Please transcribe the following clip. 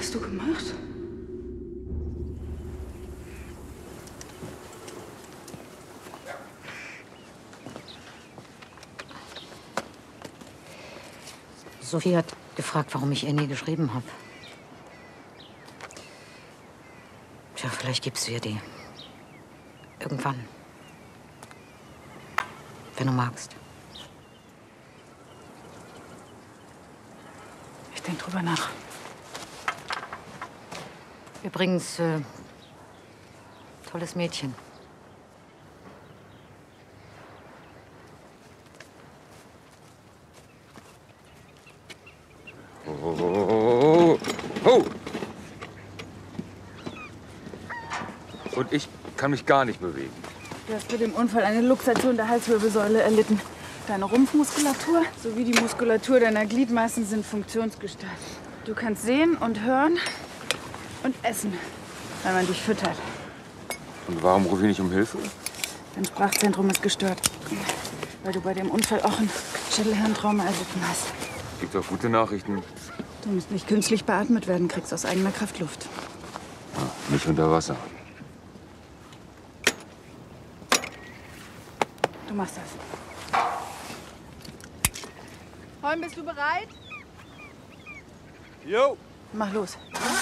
hast du gemacht? Sophie hat gefragt, warum ich ihr nie geschrieben habe. Tja, vielleicht gibst du ihr die. Irgendwann. Wenn du magst. Ich denk drüber nach. Übrigens, tolles Mädchen. Und ich kann mich gar nicht bewegen. Du hast mit dem Unfall eine Luxation der Halswirbelsäule erlitten. Deine Rumpfmuskulatur sowie die Muskulatur deiner Gliedmaßen sind funktionsgestört. Du kannst sehen und hören und essen, wenn man dich füttert. Und warum rufe ich nicht um Hilfe? Dein Sprachzentrum ist gestört, weil du bei dem Unfall auch ein Schädelhirntrauma erlitten hast. Gibt auch gute Nachrichten. Du musst nicht künstlich beatmet werden, kriegst aus eigener Kraft Luft. Nicht unter Wasser. Du machst das. Holm, bist du bereit? Jo! Mach los.